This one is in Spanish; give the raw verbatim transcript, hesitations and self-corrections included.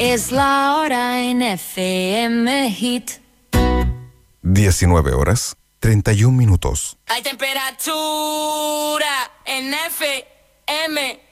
Es la hora en F M Hit. diecinueve horas, treinta y un minutos. Hay temperatura en F M